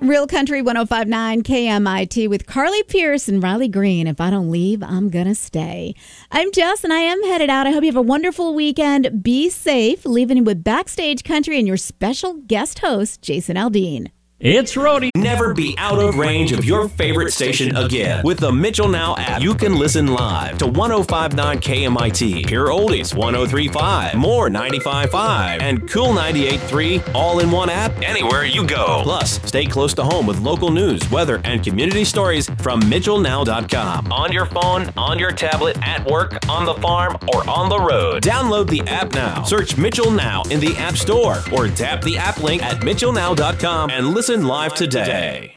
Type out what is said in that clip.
Real Country 1059 KMIT with Carly Pierce and Riley Green. If I don't leave, I'm going to stay. I'm Jess, and I am headed out. I hope you have a wonderful weekend. Be safe. Leaving with Backstage Country and your special guest host, Jason Aldean. It's Rody. Never be out of range of your favorite station again. With the Mitchell Now app, you can listen live to 1059 KMIT, Pure Oldies 1035, More 95.5, and Cool 98.3 all in one app anywhere you go. Plus, stay close to home with local news, weather, and community stories from MitchellNow.com. On your phone, on your tablet, at work, on the farm, or on the road. Download the app now. Search Mitchell Now in the App Store or tap the app link at MitchellNow.com and listen live today.